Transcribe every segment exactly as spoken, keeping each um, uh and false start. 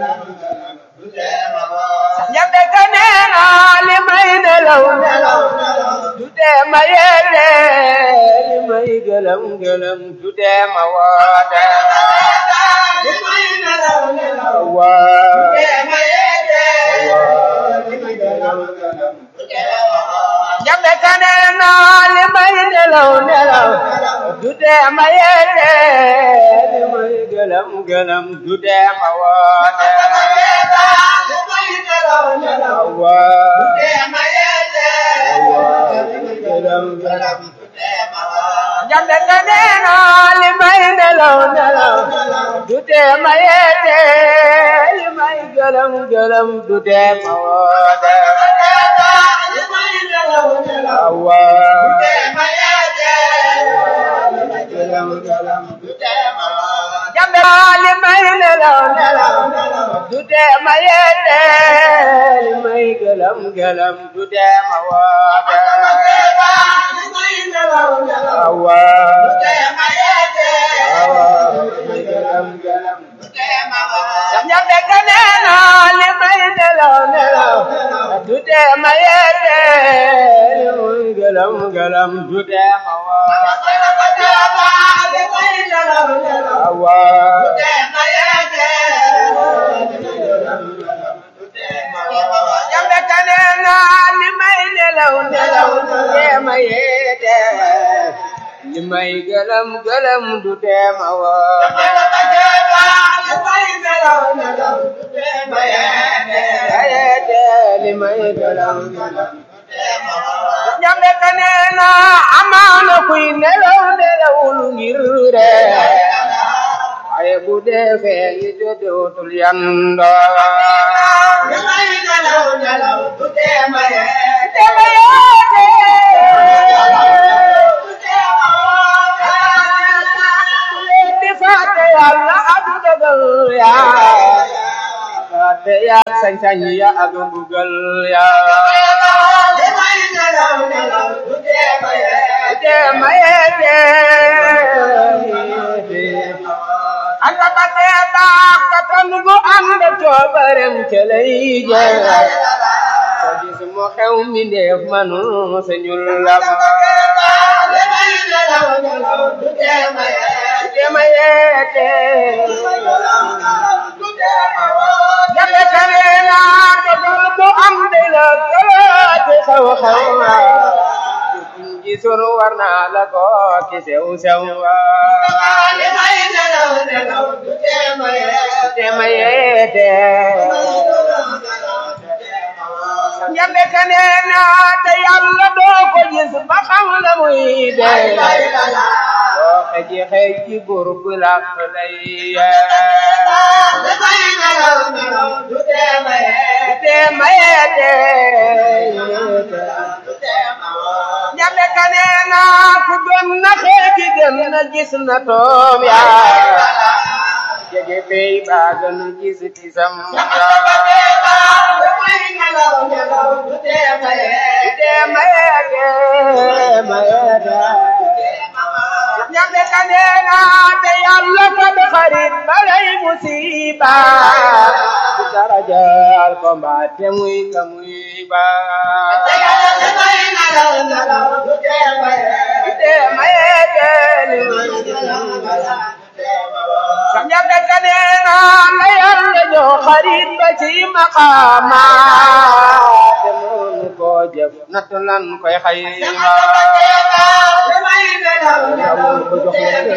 ñebe ka neena li may nelaw du tee ma yeete li may gëlëm gëlëm du tee ma woote li may nelaw nelaw du tee ma yeete li may gëlëm gëlëm du tee ma woote ñebe ka neena li may nelaw nelaw du tee ma yeete li may gëlëm gëlëm du tee ma woote Jambe ka neena li may nelaw nelaw du tee ma yeete li may gëlëm gëlëm du tee ma woote li may nelaw nelaw du tee ma yeete li may gëlëm gëlëm du tee ma woote Jambe li may nelaw nelaw du tee ma yeete li may gëlëm gëlëm du tee ma woote li may nelaw nelaw du tee ma yeete li may gëlëm gëlëm du tee ma woote Jambe ka neena li may nelaw nelaw du tee ma yeete li may gëlëm gëlëm du tee ma woote li may nelaw nelaw du tee ma yeete Jambe ka neena li may nelaw nelaw du tee ma yeete li may gëlëm gëlëm du tee ma woote li may nelaw nelaw du tee ma yeete li may gëlëm gëlëm du tee ma woote Jambe ka neena amaana kuy nelaw nelawul ngir ree waaye bu dee fee yi te dootul yando li may nelaw nelaw du tee ma yeete du tee ma woote di fàtte Yàlla ak dogal ya fàtte ya sañ-sañ ya ak mbugal ya li may nelaw nelaw du tee ma yeete du tee ma yeete anga ba tee baax katan gu ànd coobarem ca lay jël sa gis mu xew mi ndeef manu sañul la ma li may nelaw nelaw du tee ma yeete du tee ma yeete du tee ma woote Jambe ka neena dogal bu am de la galaate xew xew gisul war naa la ko ki sew sew li may nelaw nelaw du tee ma yeete du tee ma yeete Jambe ka neena te Yàlla doo ko gis ba xam la muy dee doo xeji xeji buur bu làq lay li may nelaw nelaw du tee ma yeete du tee ma yeete Jambe ka neena ku doon na xeeji gën na gis na toom yaa jege pey ba gën na gis tisam yaa li may nelaw nelaw du tee ma yeete du tee ma yeete ma yeete Jambe ka neena te Yàlla fa de xarit balay musiba du darajal ko mbaate muy ka muy ba li may nelaw nelaw du tee ma yeete du tee ma yeete li may nelaw nelaw Jambe ka neena la Yàlla jox xarit ba ci maqaama te mënu ko jëf nattu lan koy xayma li may nelaw nelaw du tee ma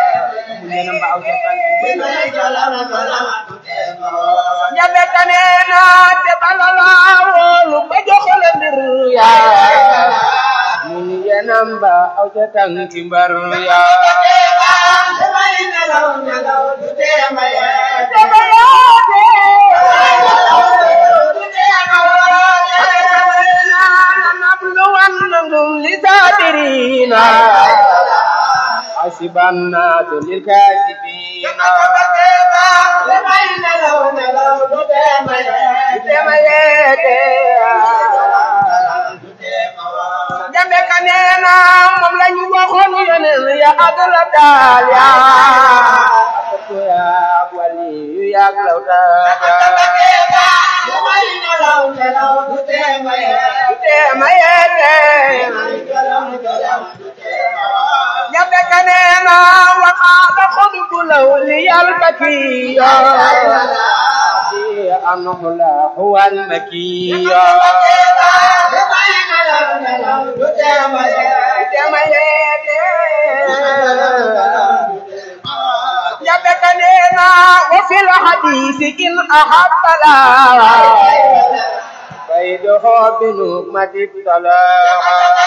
Jambe ka neena te bala la wóolu ba jox la mbir yaa mu ni yenam ba aw ca tànki mbar yaa li may nelaw nelaw du tee ma yeete du tee ma woote nabluwannahum li saabiriina hasibanna lil kaasibina li may nelaw nelaw du tee ma yeete du tee ma yeete Jambe ka neena moom lañu waxoon yeneen ya adala daal ya ko ya wali yu ya lawta يبكننا وقال خلق لولي البكي أنه لا هو المكي يبكننا وفي الحديث إن أحب لا بيده بنقمة الطلاق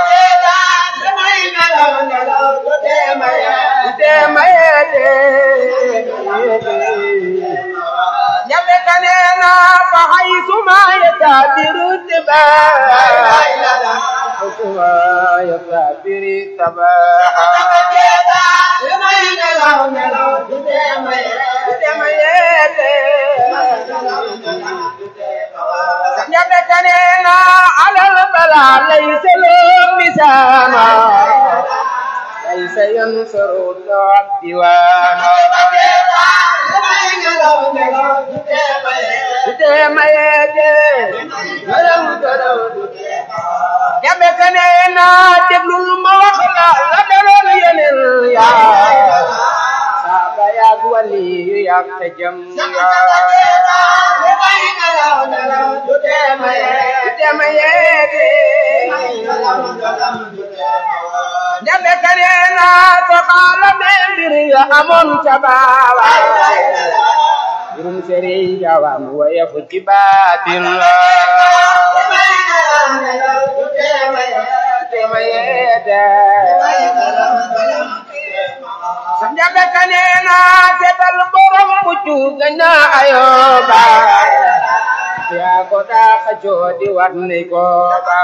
يبكننا فحيث ما يتابر التباع حيثما يتابر التباع يبكننا على البلاء ليس له مساما ليس ينصر الديوان يبكننا تبلو الموخلا لدرون ينل يا سابا يا ولي يا تجم يبكننا فقال من يا أمون شبابا يوم سري جوام ويفك باطل يبكننا setal borom muccu gana ayoba ya ko da xajo di war ni ko ba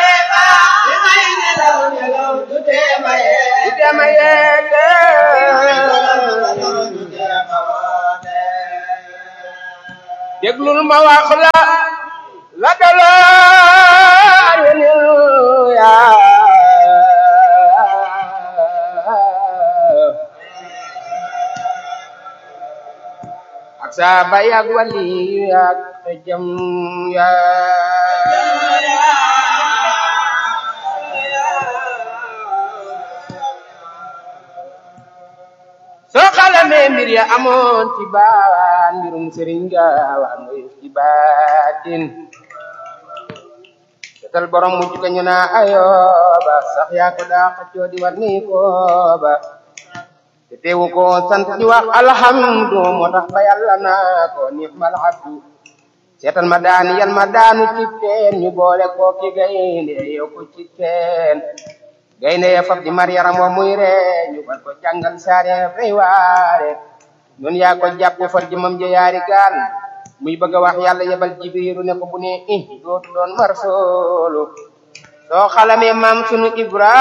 déglul ma wax la la daloon ya ak sa bay ak wali ak jam ya soo xalamee mbir ya amoon ci baawaan mbirum sëriñ gaawaan mooy ci baatin setal borom mujj ka ñu naa ayooba sax yaa ko daa xëccoo di war ni kooba te teewu ko sant di wax alhamdu moo tax ba yàlla naa ko ni'mal abdu seetal ma daani yal ma daanu ci teen ñu boole ko ki gaynde yow ko ci teen gaynde ya fab di mar yaram wa muy ree ñu war ko jàngal saare rey waare ñun yaa ko jàpp far jëmam ja yaari gaal muy bëgg a wax yàlla yebal jibiru ne ko bu ne i dootu doon mar soolu soo xalamee maam sunu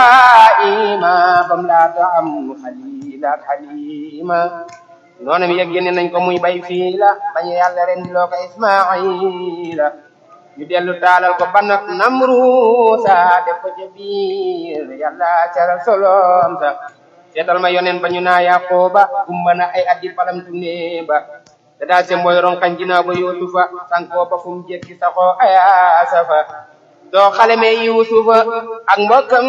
ibrahima bam laata am xalil ak xalima noonam yëg génne nañ ko muy bay fii la bañ yàlla ren di loo ko ismaila ñu dellu taalal ko banak namruusa def ko ca biir yàlla caral solom sa seetal ma yonen ba ñu naa yaqooba gumba na ay addi palam tune ba te daa se mooy ronkañ ginaaw ba yuusufa sankoo ba fu mu jekki saxoo ayaasa fa doo xalamee yuusufa ak mbokkam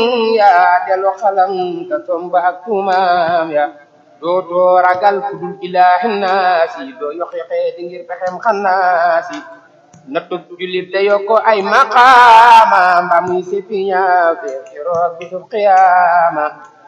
ya dellu xalam ta somba ak tuumaam ya doo doo ragal ku dul ilaahi naasi doo yoxyoxee di ngir pexem xannaasi nattu julit te yokko ay maqaama mba muy sepiña fe keroog bisub qiyaama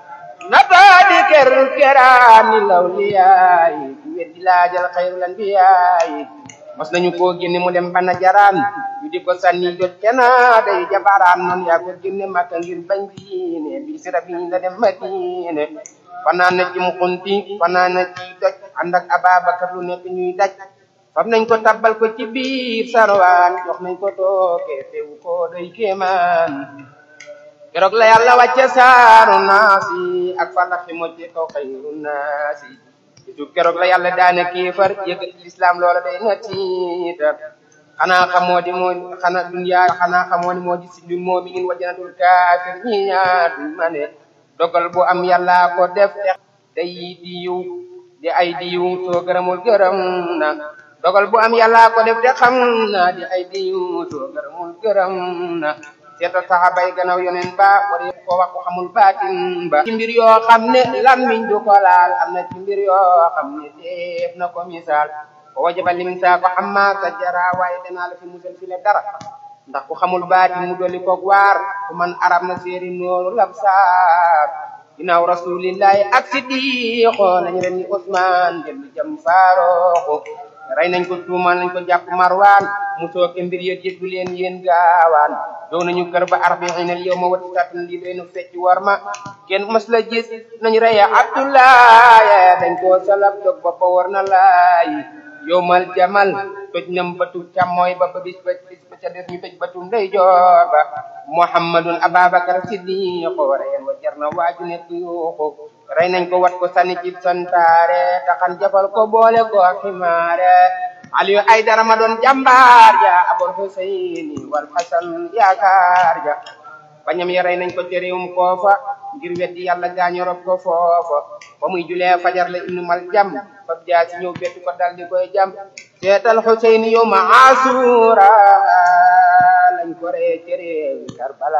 nata di ker keraani lawliyaay ku weddi laajal xayrul anbiyaay mas nañu koo génne mu dem bana jaraan ñu di ko sànni jot kena day jabaraan noonu yaa ko génne Makka ngir bañ diine bi sira bi la dem Madine fanaan na ci mukunti fanaan na ci doj ànd ak Ababakar lu nekk ñuy daj fam nañ ko tabbal ko ci biir sarwaan jox nañ ko tooke teewu ko doy kéemaan keroog la yàlla wàcce saaru naasi ak falaxi mocce kaw xayru naasi bisu keroog la yàlla daane kéefar yëkkati lislaam loola day na tiitar xanaa xamoo di moo xanaa dunya xanaa xamoo ni moo di silul mu'minin wa jannatul kaafir ñi ñaatu ma ne dogal bu am yàlla ko def te day di yiw di ay di yiw soo gërëmul gërëm na dogal bu am yàlla ko def de xam na di ay di yuusu gërëmul gërëm na seetal saxaaba yi gannaaw yoneen ba war ko wax ko xamul baatin ba ci mbir yoo xam ne lammiñ du ko laal am na ci mbir yoo xam ne def na ko misaal ko wajaba lim saa ko xam ma sa jara waaye danaa la fi musal fi le dara ndax ku xamul baatin mu dolli koog waar ku man arab na séeri noonu lab saar ginnaaw rasulillahi ak siddiqo nañu ren ni Usmaan jël li jëm faarooxu rey nañ ko tuumal nañ ko jàpp marwaan mu sooke mbir yët yëggu leen yéen gaawaan dow nañu kër ba arbaina al yawma wati satan lii doy na fecc war ma kenn mas la gis nañu reye Abdullah dañ koo salab dog ba ba war na laay yowmal jamal toj nam batu càmmooy ba ba bis ba bis ba ca des ñu toj batu ndeyjoor ba Muhammadun Ababakar Siddiqo reyen wa jar na waaju nekk yuuxu rey nañ ko wat ko sànni ci santaare taxan jafal ko boole ko ximaare Aliyu Aydara ma doon jàmbaar ja Abul Huseyni wal Hasan yaakaar ja bañam ya rey nañ ko ci réewum koofa ngir weddi yàlla gaañu rob ko foofa ba muy julee fajar la ibnu mal jam fab jaa ci ñëw betti ko dal di koy jam seetal Huseyni yow ma asura lañ ko ree ci réew Karbala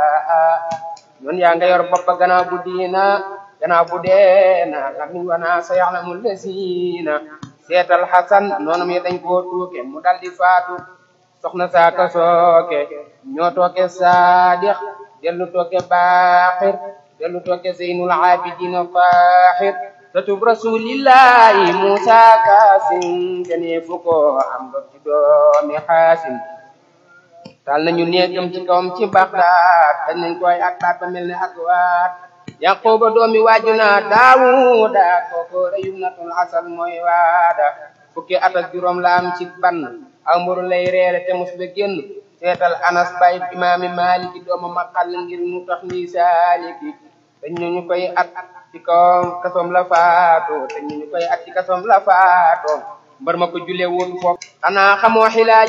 ñun yaa nga yor bopp gannaaw bu diina gannaaw bu deena lamiñ wana sa yaxlamul lesina seetal Hasan noonu mi dañ koo tuuke mu dal di faatu soxna saaka sooke ñoo tooke Saadiq dellu tooke Baqir dellu tooke Zeynul Abidin Faaxir satub rasulillahi Musa Kaasim gene fu ko am do ci doomi Xaasim tal nañu néegam ci kawam ci Bagdaad dañ nañ koy ak baat ba mel ne ak waat Yaquba doomi waajuna Daawuda kooko reyum natul asal mooy waada fukki at ak juróom la am ci ban amuru lay reere te mus ba génn seetal Anas bay imaami Maliki dooma maqal ngir mu tax ni saaliki dañ ñu koy at ci kawam kasoom la faatoo dañ ñu koy at ci kasoom la faatoo mbar ma ko julee woon foofu xanaa xamoo xilaaj